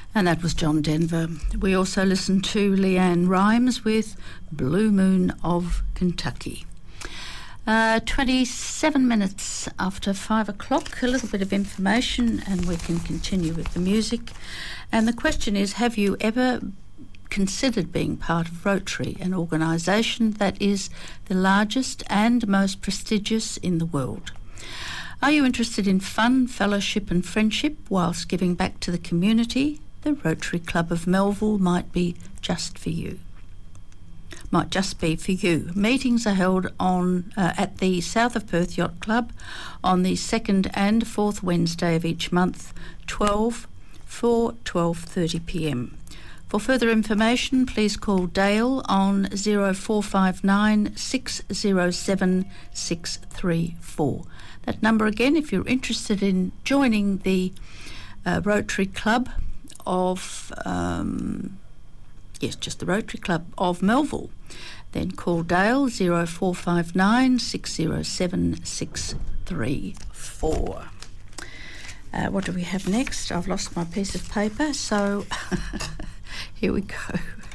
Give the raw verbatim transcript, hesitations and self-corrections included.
And that was John Denver. We also listened to Leanne Rimes with Blue Moon of Kentucky. Uh, twenty-seven minutes after five o'clock, a little bit of information and we can continue with the music. And the question is, have you ever considered being part of Rotary, an organisation that is the largest and most prestigious in the world? Are you interested in fun, fellowship and friendship whilst giving back to the community? The Rotary Club of Melville might be just for you. Might just be for you. Meetings are held on uh, at the South of Perth Yacht Club on the second and fourth Wednesday of each month, twelve for twelve thirty p m. For further information, please call Dale on zero four five nine, six zero seven, six three four. That number again, if you're interested in joining the uh, Rotary Club of, um, yes, just the Rotary Club of Melville, then call Dale zero four five nine, six zero seven, six three four. Uh, what do we have next? I've lost my piece of paper, so here we go.